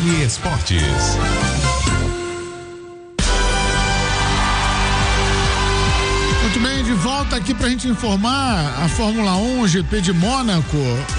E Esportes. Muito bem, de volta aqui pra gente informar a Fórmula 1, GP de Mônaco.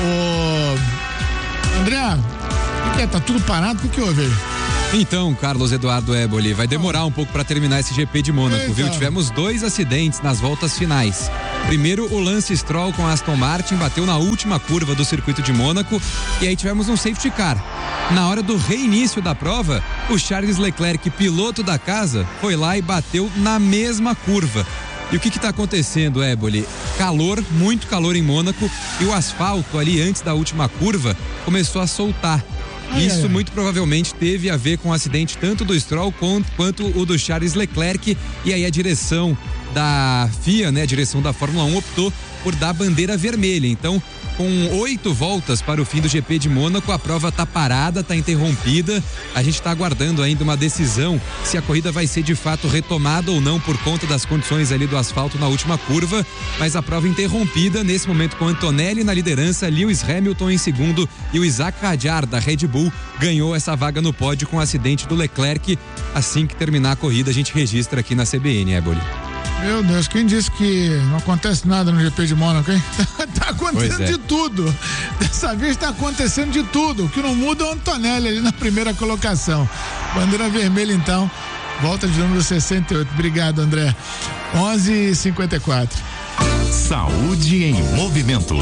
André, o que é? Tá tudo parado? O que houve aí? Então, Carlos Eduardo Éboli, vai demorar um pouco para terminar esse GP de Mônaco, viu? Tivemos 2 acidentes nas voltas finais. Primeiro, o Lance Stroll com a Aston Martin bateu na última curva do circuito de Mônaco e aí tivemos um safety car. Na hora do reinício da prova, o Charles Leclerc, piloto da casa, foi lá e bateu na mesma curva. E o que está acontecendo, Éboli? Calor, muito calor em Mônaco, e o asfalto ali antes da última curva começou a soltar. Isso muito provavelmente teve a ver com o acidente tanto do Stroll quanto o do Charles Leclerc, e aí a direção da FIA, né, a direção da Fórmula 1 optou por dar bandeira vermelha. Então, com 8 voltas para o fim do GP de Mônaco, a prova está parada, está interrompida. A gente está aguardando ainda uma decisão se a corrida vai ser de fato retomada ou não por conta das condições ali do asfalto na última curva, mas a prova interrompida nesse momento com Antonelli na liderança, Lewis Hamilton em segundo e o Isaac Hadjar da Red Bull ganhou essa vaga no pódio com o acidente do Leclerc. Assim que terminar a corrida, a gente registra aqui na CBN, Éboli. Meu Deus, quem disse que não acontece nada no GP de Mônaco, hein? Tá acontecendo de tudo. Dessa vez tá acontecendo de tudo. O que não muda é o Antonelli ali na primeira colocação. Bandeira vermelha, então. Volta de número 68. Obrigado, André. 11h54. Saúde em movimento.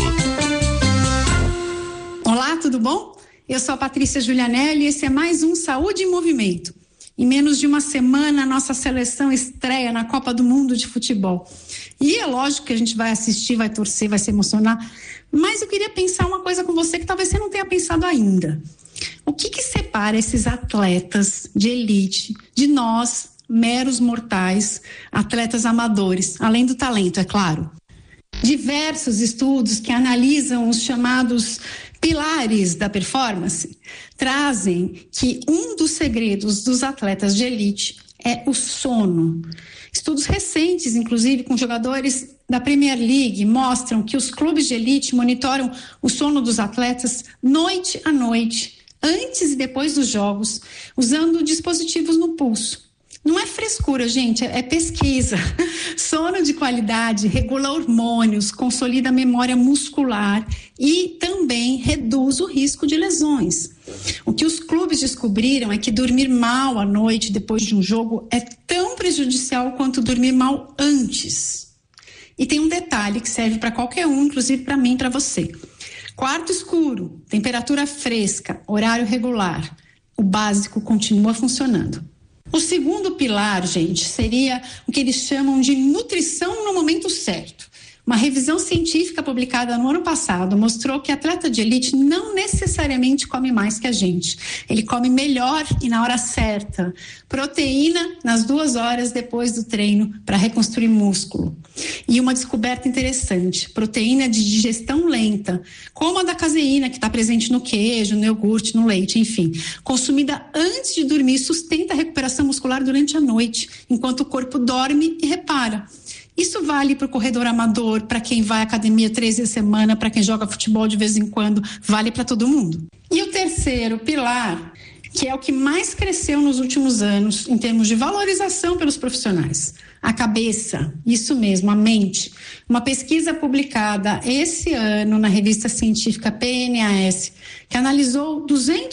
Olá, tudo bom? Eu sou a Patrícia Giulianelli e esse é mais um Saúde em Movimento. Em menos de uma semana, a nossa seleção estreia na Copa do Mundo de Futebol. E é lógico que a gente vai assistir, vai torcer, vai se emocionar. Mas eu queria pensar uma coisa com você que talvez você não tenha pensado ainda. O que separa esses atletas de elite de nós, meros mortais, atletas amadores, além do talento, é claro? Diversos estudos que analisam os chamados pilares da performance trazem que um dos segredos dos atletas de elite é o sono. Estudos recentes, inclusive com jogadores da Premier League, mostram que os clubes de elite monitoram o sono dos atletas noite a noite, antes e depois dos jogos, usando dispositivos no pulso. Não é frescura, gente, é pesquisa. Sono de qualidade regula hormônios, consolida a memória muscular e também reduz o risco de lesões. O que os clubes descobriram é que dormir mal à noite depois de um jogo é tão prejudicial quanto dormir mal antes. E tem um detalhe que serve para qualquer um, inclusive para mim e para você. Quarto escuro, temperatura fresca, horário regular. O básico continua funcionando. O segundo pilar, gente, seria o que eles chamam de nutrição no momento certo. Uma revisão científica publicada no ano passado mostrou que atleta de elite não necessariamente come mais que a gente. Ele come melhor e na hora certa. Proteína nas 2 horas depois do treino para reconstruir músculo. E uma descoberta interessante, proteína de digestão lenta, como a da caseína que está presente no queijo, no iogurte, no leite, enfim. Consumida antes de dormir sustenta a recuperação muscular durante a noite, enquanto o corpo dorme e repara. Isso vale para o corredor amador, para quem vai à academia 3 vezes a semana, para quem joga futebol de vez em quando, vale para todo mundo. E o terceiro pilar, que é o que mais cresceu nos últimos anos em termos de valorização pelos profissionais. A cabeça, isso mesmo, a mente. Uma pesquisa publicada esse ano na revista científica PNAS, que analisou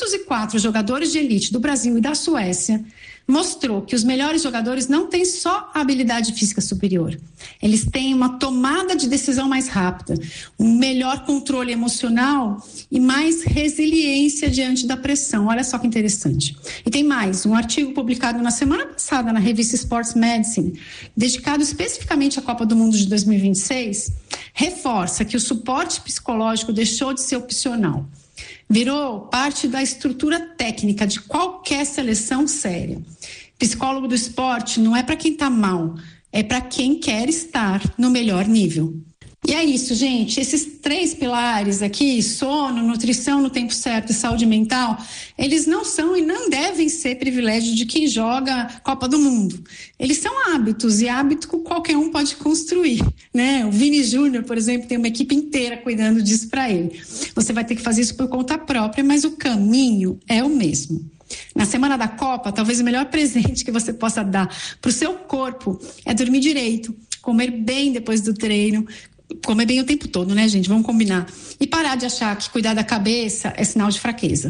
204 jogadores de elite do Brasil e da Suécia, mostrou que os melhores jogadores não têm só a habilidade física superior. Eles têm uma tomada de decisão mais rápida, um melhor controle emocional e mais resiliência diante da pressão. Olha só que interessante. E tem mais, um artigo publicado na semana passada na revista Sports Medicine, dedicado especificamente à Copa do Mundo de 2026, reforça que o suporte psicológico deixou de ser opcional. Virou parte da estrutura técnica de qualquer seleção séria. Psicólogo do esporte não é para quem está mal, é para quem quer estar no melhor nível. E é isso, gente. Esses 3 pilares aqui, sono, nutrição no tempo certo e saúde mental, eles não são e não devem ser privilégio de quem joga Copa do Mundo. Eles são hábitos e hábito que qualquer um pode construir, né? O Vini Júnior, por exemplo, tem uma equipe inteira cuidando disso para ele. Você vai ter que fazer isso por conta própria, mas o caminho é o mesmo. Na semana da Copa, talvez o melhor presente que você possa dar para o seu corpo é dormir direito, comer bem depois do treino, comer bem o tempo todo, né, gente? Vamos combinar. E parar de achar que cuidar da cabeça é sinal de fraqueza.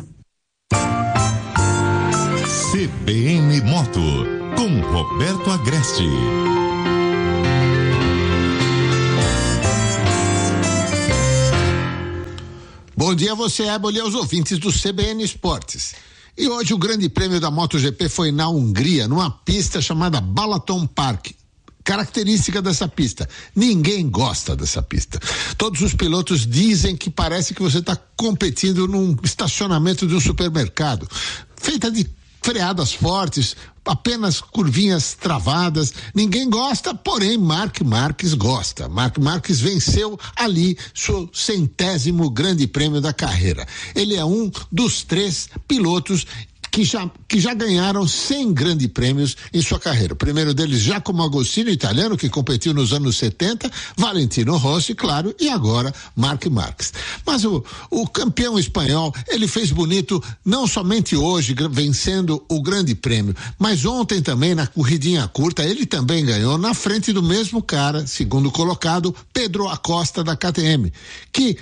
CBN Moto, com Roberto Agreste. Bom dia a você, Éboli, aos ouvintes do CBN Esportes. E hoje o grande prêmio da MotoGP foi na Hungria, numa pista chamada Balaton Park. Característica dessa pista, ninguém gosta dessa pista. Todos os pilotos dizem que parece que você está competindo num estacionamento de um supermercado, feita de freadas fortes, apenas curvinhas travadas, ninguém gosta, porém Marc Marquez gosta. Marc Marquez venceu ali seu 100º grande prêmio da carreira. Ele é um dos 3 pilotos que já ganharam 100 grandes prêmios em sua carreira. O primeiro deles, Giacomo Agostini, italiano, que competiu nos anos 70, Valentino Rossi, claro, e agora Marc Marquez. Mas o campeão espanhol, ele fez bonito não somente hoje, vencendo o grande prêmio, mas ontem também, na corridinha curta, ele também ganhou na frente do mesmo cara, segundo colocado, Pedro Acosta, da KTM, que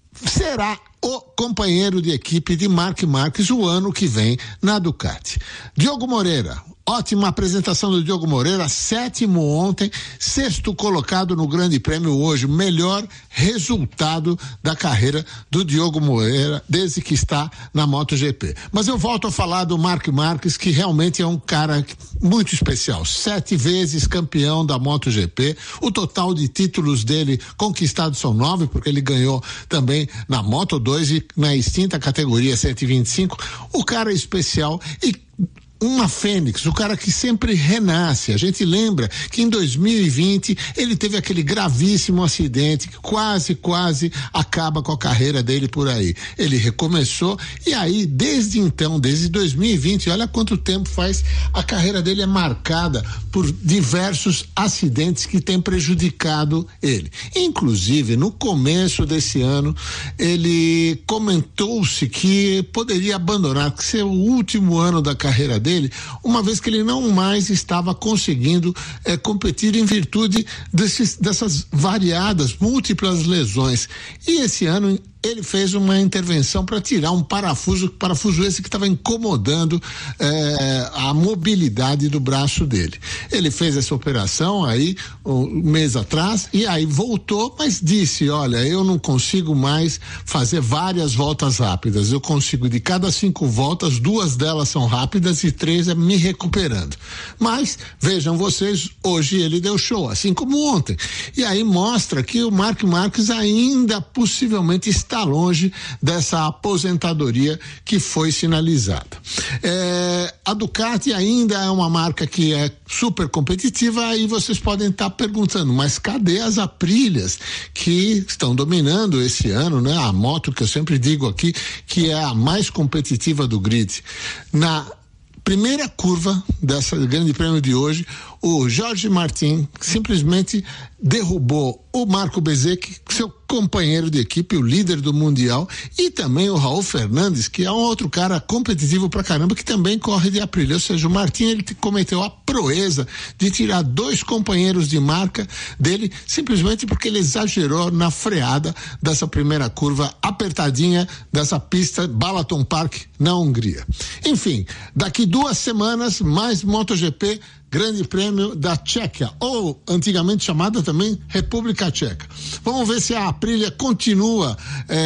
será o companheiro de equipe de Marc Marquez o ano que vem na Ducati. Diogo Moreira, ótima apresentação do Diogo Moreira, 7º ontem, 6º colocado no Grande Prêmio hoje, o melhor resultado da carreira do Diogo Moreira desde que está na MotoGP. Mas eu volto a falar do Marc Marquez, que realmente é um cara muito especial, 7 vezes campeão da MotoGP, o total de títulos dele conquistados são 9, porque ele ganhou também na Moto2 e na extinta categoria 125, o cara é especial e uma fênix, o cara que sempre renasce. A gente lembra que em 2020 ele teve aquele gravíssimo acidente que quase acaba com a carreira dele por aí. Ele recomeçou e aí desde então, desde 2020, olha quanto tempo faz, a carreira dele é marcada por diversos acidentes que têm prejudicado ele. Inclusive, no começo desse ano, ele comentou-se que poderia abandonar, que ser o último ano da carreira dele, uma vez que ele não mais estava conseguindo competir em virtude dessas variadas, múltiplas lesões. E esse ano ele fez uma intervenção para tirar um parafuso esse que estava incomodando a mobilidade do braço dele. Ele fez essa operação aí um mês atrás e aí voltou, mas disse, olha, eu não consigo mais fazer várias voltas rápidas, eu consigo de cada 5 voltas, 2 delas são rápidas e 3 é me recuperando. Mas, vejam vocês, hoje ele deu show, assim como ontem. E aí mostra que o Marc Marquez ainda possivelmente está longe dessa aposentadoria que foi sinalizada. A Ducati ainda é uma marca que é super competitiva e vocês podem estar perguntando, mas cadê as Aprilias que estão dominando esse ano, né? A moto que eu sempre digo aqui que é a mais competitiva do grid. Na primeira curva dessa grande prêmio de hoje, o Jorge Martin simplesmente derrubou o Marco Bezzecchi, seu companheiro de equipe, o líder do Mundial, e também o Raul Fernandes, que é um outro cara competitivo pra caramba, que também corre de Aprilia. Ou seja, o Martin, ele cometeu a proeza de tirar 2 companheiros de marca dele, simplesmente porque ele exagerou na freada dessa primeira curva apertadinha dessa pista Balaton Park na Hungria. Enfim, daqui 2 semanas, mais MotoGP, Grande Prêmio da Tchequia, ou antigamente chamada também República Tcheca. Vamos ver se a Aprilia continua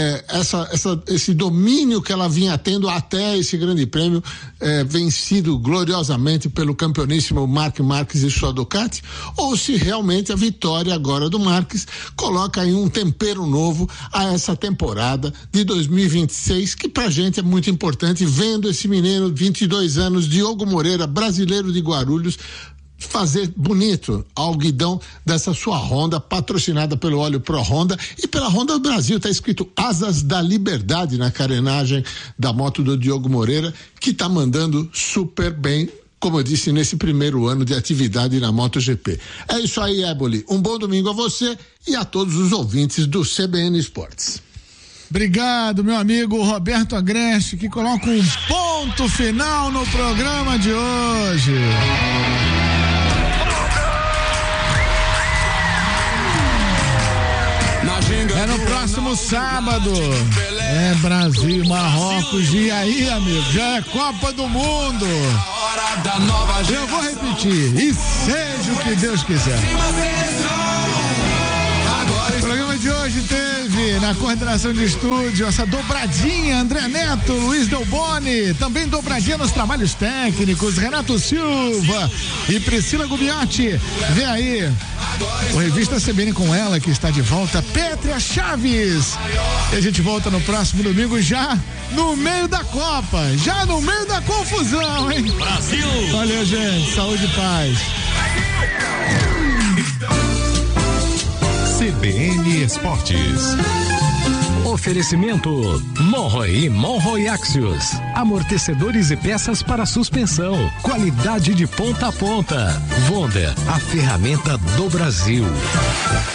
esse domínio que ela vinha tendo até esse Grande Prêmio, vencido gloriosamente pelo campeoníssimo Marc Marquez e sua Ducati, ou se realmente a vitória agora do Marquez coloca aí um tempero novo a essa temporada de 2026, que pra gente é muito importante, vendo esse menino, 22 anos, Diogo Moreira, brasileiro de Guarulhos, fazer bonito ao guidão dessa sua Honda, patrocinada pelo óleo Pro Honda e pela Honda do Brasil. Tá escrito Asas da Liberdade na carenagem da moto do Diogo Moreira, que tá mandando super bem, como eu disse, nesse primeiro ano de atividade na MotoGP. É isso aí, Éboli. Um bom domingo a você e a todos os ouvintes do CBN Esportes. Obrigado, meu amigo Roberto Agreste, que coloca um bom ponto final no programa de hoje. É no próximo sábado. É Brasil, Marrocos. E aí, amigo? Já é Copa do Mundo. Eu vou repetir. E seja o que Deus quiser. O programa de hoje teve na coordenação de estúdio essa dobradinha, André Neto, Luiz Delboni, também dobradinha nos trabalhos técnicos, Renato Silva e Priscila Gubiotti. Vem aí o Revista CBN com ela, que está de volta, Pétria Chaves. E a gente volta no próximo domingo, já no meio da Copa, já no meio da confusão, hein? Brasil! Valeu, gente. Saúde e paz. CBN Esportes. Oferecimento Monroe e Monroe Axios. Amortecedores e peças para suspensão. Qualidade de ponta a ponta. Wonder, a ferramenta do Brasil.